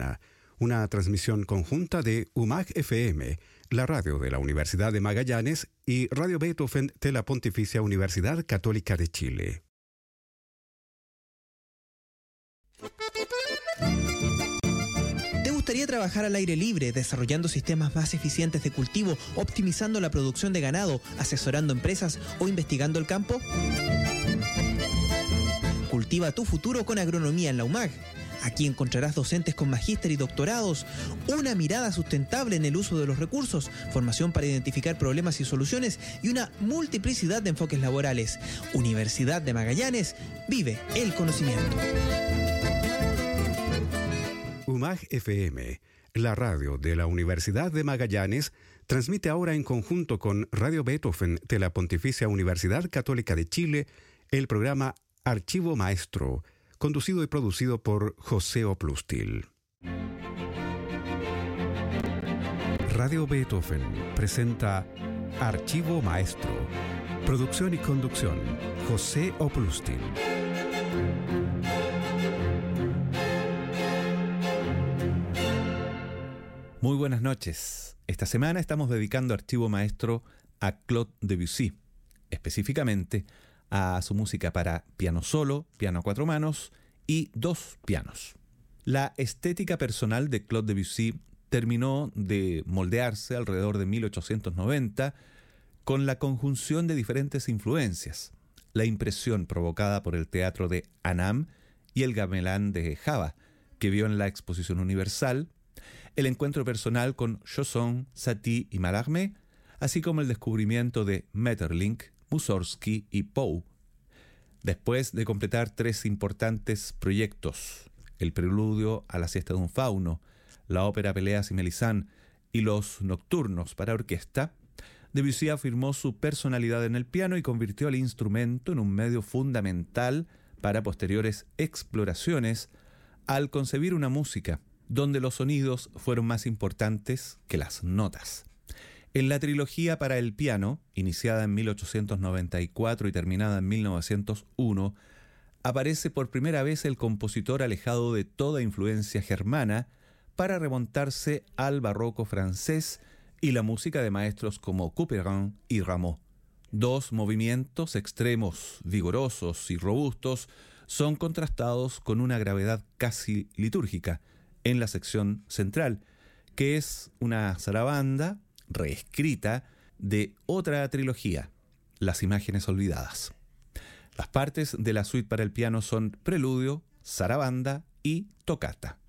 Mañana, una transmisión conjunta de UMAG FM, la radio de la Universidad de Magallanes, y Radio Beethoven de la Pontificia Universidad Católica de Chile. ¿Te gustaría trabajar al aire libre, desarrollando sistemas más eficientes de cultivo, optimizando la producción de ganado, asesorando empresas o investigando el campo? Cultiva tu futuro con agronomía en la UMAG. Aquí encontrarás docentes con magíster y doctorados, una mirada sustentable en el uso de los recursos, formación para identificar problemas y soluciones y una multiplicidad de enfoques laborales. Universidad de Magallanes, vive el conocimiento. UMAG FM, la radio de la Universidad de Magallanes, transmite ahora en conjunto con Radio Beethoven de la Pontificia Universidad Católica de Chile el programa Archivo Maestro, conducido y producido por José Oplustil. Radio Beethoven presenta Archivo Maestro. Producción y conducción, José Oplustil. Muy buenas noches. Esta semana estamos dedicando Archivo Maestro a Claude Debussy, específicamente a su música para piano solo, piano a cuatro manos y dos pianos. La estética personal de Claude Debussy terminó de moldearse alrededor de 1890 con la conjunción de diferentes influencias, la impresión provocada por el teatro de Annam y el gamelán de Java, que vio en la Exposición Universal, el encuentro personal con Chausson, Satie y Mallarmé, así como el descubrimiento de Maeterlinck, Mussorgsky y Poe. Después de completar tres importantes proyectos, el preludio a la siesta de un fauno, la ópera Peleas y Melisande y los nocturnos para orquesta, Debussy afirmó su personalidad en el piano y convirtió al instrumento en un medio fundamental para posteriores exploraciones al concebir una música donde los sonidos fueron más importantes que las notas. En la trilogía para el piano, iniciada en 1894 y terminada en 1901, aparece por primera vez el compositor alejado de toda influencia germana para remontarse al barroco francés y la música de maestros como Couperin y Rameau. Dos movimientos extremos, vigorosos y robustos, son contrastados con una gravedad casi litúrgica en la sección central, que es una zarabanda reescrita de otra trilogía, Las Imágenes Olvidadas. Las partes de la suite para el piano son preludio, zarabanda y tocata.